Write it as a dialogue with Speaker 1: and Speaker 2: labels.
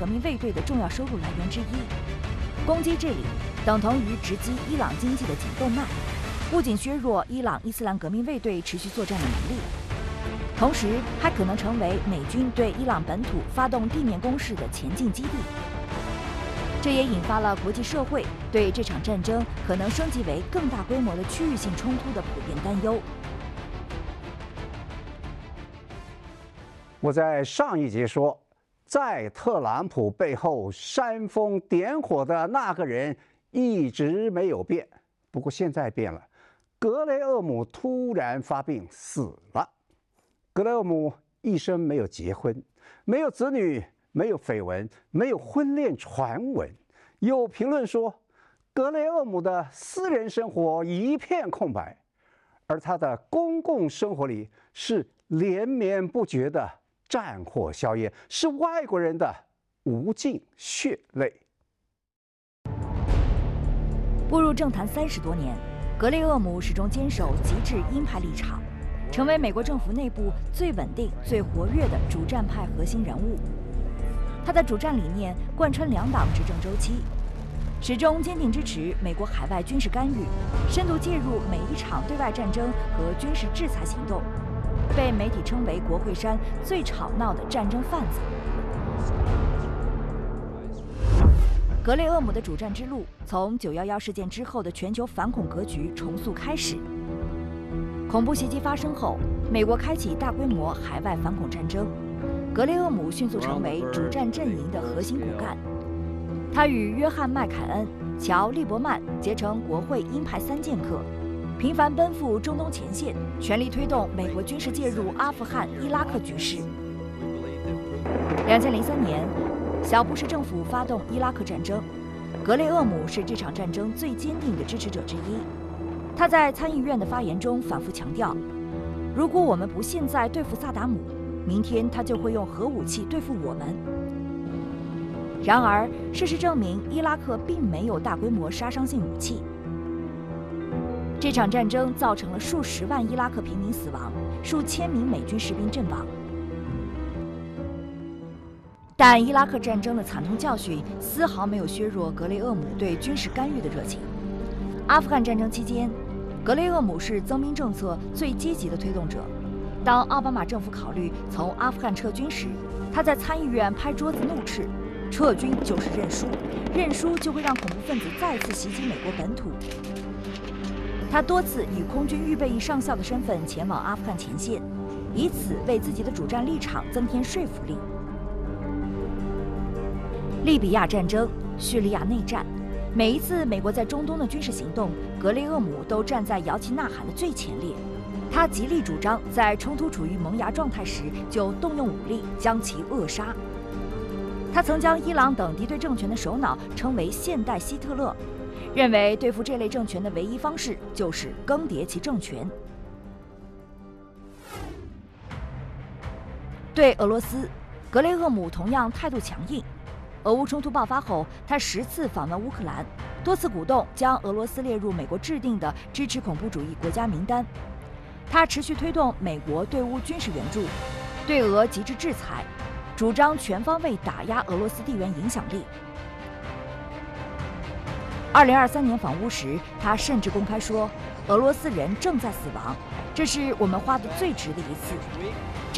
Speaker 1: 革命卫队的重要收入来源之一。攻击这里等同于直击伊朗经济的颈动脉，不仅削弱伊朗伊斯兰革命卫队持续作战的能力，同时还可能成为美军对伊朗本土发动地面攻势的前进基地。这也引发了国际社会对这场战争可能升级为更大规模的区域性冲突的普遍担忧。
Speaker 2: 我在上一节说，在特朗普背后煽风点火的那个人一直没有变，不过现在变了，格雷厄姆突然发病死了。格雷厄姆一生没有结婚，没有子女，没有绯闻，没有婚恋传闻。有评论说，格雷厄姆的私人生活一片空白，而他的公共生活里是连绵不绝的战火硝烟，是外国人的无尽血泪。
Speaker 1: 步入政坛30多年，格雷厄姆始终坚守极致鹰派立场，成为美国政府内部最稳定、最活跃的主战派核心人物。他的主战理念贯穿2党执政周期，始终坚定支持美国海外军事干预，深度介入每一场对外战争和军事制裁行动，被媒体称为国会山最吵闹的战争贩子。格雷厄姆的主战之路从911事件之后的全球反恐格局重塑开始。恐怖袭击发生后，美国开启大规模海外反恐战争，格雷厄姆迅速成为主战阵营的核心骨干。他与约翰·麦凯恩、乔·利伯曼结成国会鹰派3剑客，频繁奔赴中东前线，全力推动美国军事介入阿富汗、伊拉克局势。2003年，小布什政府发动伊拉克战争，格雷厄姆是这场战争最坚定的支持者之一。他在参议院的发言中反复强调，如果我们不现在对付萨达姆，明天他就会用核武器对付我们。然而，事实证明，伊拉克并没有大规模杀伤性武器。这场战争造成了数十万伊拉克平民死亡，数千名美军士兵阵亡。但伊拉克战争的惨痛教训丝毫没有削弱格雷厄姆对军事干预的热情。阿富汗战争期间，格雷厄姆是增兵政策最积极的推动者。当奥巴马政府考虑从阿富汗撤军时，他在参议院拍桌子怒斥：“撤军就是认输，认输就会让恐怖分子再次袭击美国本土。”他多次以空军预备役上校的身份前往阿富汗前线，以此为自己的主战立场增添说服力。利比亚战争、叙利亚内战，每一次美国在中东的军事行动，格雷厄姆都站在摇旗呐喊的最前列。他极力主张在冲突处于萌芽状态时就动用武力将其扼杀。他曾将伊朗等敌对政权的首脑称为现代希特勒，认为对付这类政权的唯一方式就是更迭其政权。对俄罗斯，格雷厄姆同样态度强硬。俄乌冲突爆发后，他10次访问乌克兰，多次鼓动将俄罗斯列入美国制定的支持恐怖主义国家名单。他持续推动美国对乌军事援助，对俄极致制裁，主张全方位打压俄罗斯地缘影响力。2023年访乌时，他甚至公开说，俄罗斯人正在死亡，这是我们花的最值的一次。